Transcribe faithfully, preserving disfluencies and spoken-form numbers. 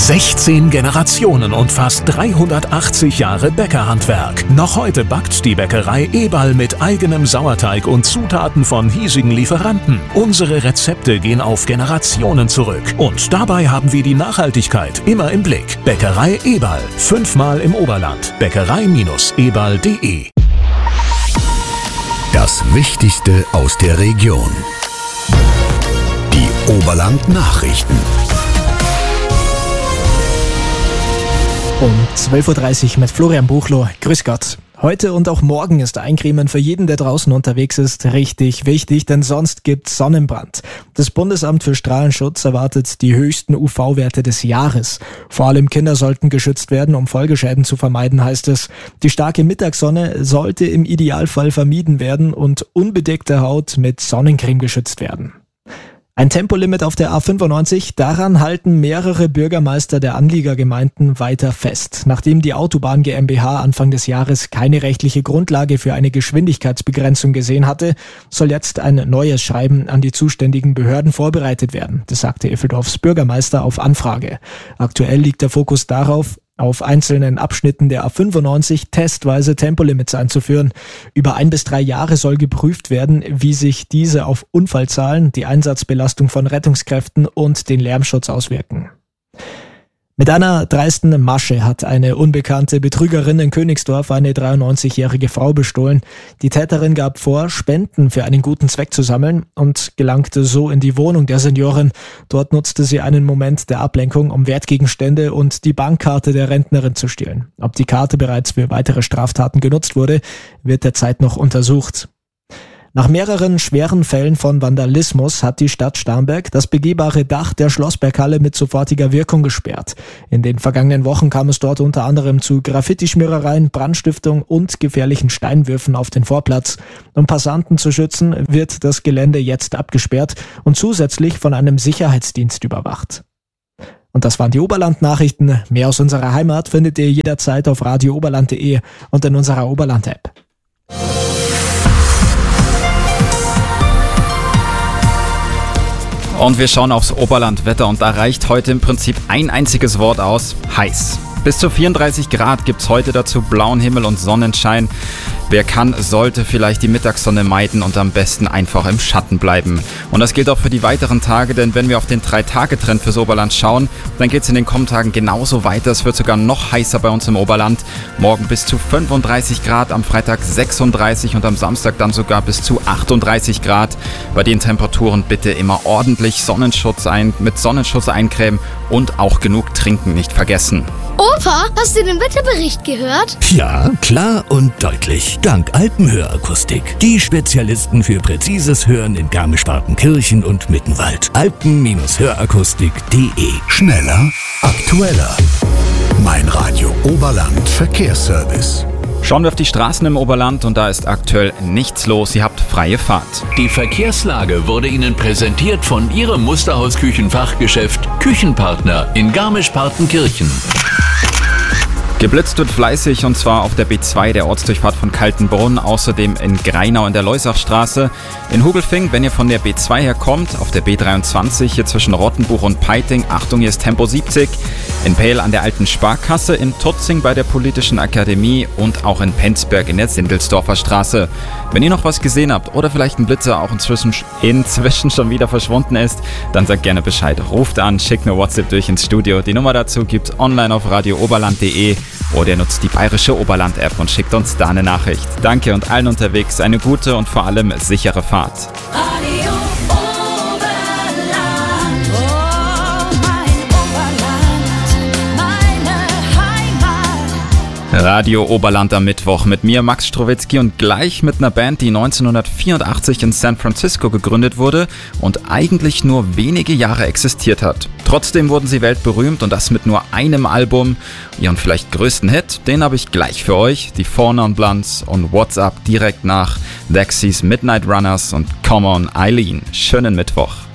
sechzehn Generationen und fast dreihundertachtzig Jahre Bäckerhandwerk. Noch heute backt die Bäckerei Eberl mit eigenem Sauerteig und Zutaten von hiesigen Lieferanten. Unsere Rezepte gehen auf Generationen zurück. Und dabei haben wir die Nachhaltigkeit immer im Blick. Bäckerei Eberl. Fünfmal im Oberland. Bäckerei eberl punkt de. Das Wichtigste aus der Region. Die Oberland-Nachrichten. Um zwölf Uhr dreißig mit Florian Buchloh. Grüß Gott. Heute und auch morgen ist Eincremen für jeden, der draußen unterwegs ist, richtig wichtig, denn sonst gibt's Sonnenbrand. Das Bundesamt für Strahlenschutz erwartet die höchsten U V-Werte des Jahres. Vor allem Kinder sollten geschützt werden, um Folgeschäden zu vermeiden, heißt es. Die starke Mittagssonne sollte im Idealfall vermieden werden und unbedeckte Haut mit Sonnencreme geschützt werden. Ein Tempolimit auf der A fünfundneunzig, daran halten mehrere Bürgermeister der Anliegergemeinden weiter fest. Nachdem die Autobahn GmbH Anfang des Jahres keine rechtliche Grundlage für eine Geschwindigkeitsbegrenzung gesehen hatte, soll jetzt ein neues Schreiben an die zuständigen Behörden vorbereitet werden. Das sagte Effeldorfs Bürgermeister auf Anfrage. Aktuell liegt der Fokus darauf, auf einzelnen Abschnitten der A fünfundneunzig testweise Tempolimits einzuführen. Über ein bis drei Jahre soll geprüft werden, wie sich diese auf Unfallzahlen, die Einsatzbelastung von Rettungskräften und den Lärmschutz auswirken. Mit einer dreisten Masche hat eine unbekannte Betrügerin in Königsdorf eine dreiundneunzigjährige Frau bestohlen. Die Täterin gab vor, Spenden für einen guten Zweck zu sammeln und gelangte so in die Wohnung der Seniorin. Dort nutzte sie einen Moment der Ablenkung, um Wertgegenstände und die Bankkarte der Rentnerin zu stehlen. Ob die Karte bereits für weitere Straftaten genutzt wurde, wird derzeit noch untersucht. Nach mehreren schweren Fällen von Vandalismus hat die Stadt Starnberg das begehbare Dach der Schlossberghalle mit sofortiger Wirkung gesperrt. In den vergangenen Wochen kam es dort unter anderem zu Graffiti-Schmierereien, Brandstiftung und gefährlichen Steinwürfen auf den Vorplatz. Um Passanten zu schützen, wird das Gelände jetzt abgesperrt und zusätzlich von einem Sicherheitsdienst überwacht. Und das waren die Oberland-Nachrichten. Mehr aus unserer Heimat findet ihr jederzeit auf radio oberland punkt de und in unserer Oberland-App. Und wir schauen aufs Oberlandwetter und da reicht heute im Prinzip ein einziges Wort aus: heiß. Bis zu vierunddreißig Grad gibt's heute dazu, blauen Himmel und Sonnenschein. Wer kann, sollte vielleicht die Mittagssonne meiden und am besten einfach im Schatten bleiben. Und das gilt auch für die weiteren Tage, denn wenn wir auf den drei-Tage-Trend fürs Oberland schauen, dann geht's in den kommenden Tagen genauso weiter. Es wird sogar noch heißer bei uns im Oberland. Morgen bis zu fünfunddreißig Grad, am Freitag sechsunddreißig und am Samstag dann sogar bis zu achtunddreißig Grad. Bei den Temperaturen bitte immer ordentlich Sonnenschutz ein, mit Sonnenschutz eincremen und auch genug trinken nicht vergessen. Opa, hast du den Wetterbericht gehört? Ja, klar und deutlich. Dank Alpenhörakustik. Die Spezialisten für präzises Hören in Garmisch-Partenkirchen und Mittenwald. alpen hörakustik punkt de. Schneller, aktueller. Mein Radio Oberland Verkehrsservice. Schauen wir auf die Straßen im Oberland und da ist aktuell nichts los. Ihr habt freie Fahrt. Die Verkehrslage wurde Ihnen präsentiert von Ihrem Musterhaus-Küchenfachgeschäft Küchenpartner in Garmisch-Partenkirchen. Geblitzt wird fleißig und zwar auf der B zwei, der Ortsdurchfahrt von Kaltenbrunn, außerdem in Greinau in der Leusachstraße. In Hugelfing, wenn ihr von der B zwei herkommt, auf der B dreiundzwanzig hier zwischen Rottenbuch und Peiting, Achtung, hier ist Tempo siebzig. In Pähl an der Alten Sparkasse, in Tutzing bei der Politischen Akademie und auch in Penzberg in der Sindelsdorfer Straße. Wenn ihr noch was gesehen habt oder vielleicht ein Blitzer auch inzwischen, inzwischen schon wieder verschwunden ist, dann sagt gerne Bescheid. Ruft an, schickt eine WhatsApp durch ins Studio. Die Nummer dazu gibt's online auf radio oberland punkt de. Oder ihr nutzt die Bayerische Oberland-App und schickt uns da eine Nachricht. Danke und allen unterwegs eine gute und vor allem sichere Fahrt. Radio Oberland, oh mein Oberland, meine Heimat. Radio Oberland am Mittwoch mit mir, Max Strowitzki, und gleich mit einer Band, die neunzehnhundertvierundachtzig in San Francisco gegründet wurde und eigentlich nur wenige Jahre existiert hat. Trotzdem wurden sie weltberühmt und das mit nur einem Album. Ihren vielleicht größten Hit, den habe ich gleich für euch. Die Four Non Blondes und What's Up direkt nach Dexys Midnight Runners und Come On Eileen. Schönen Mittwoch.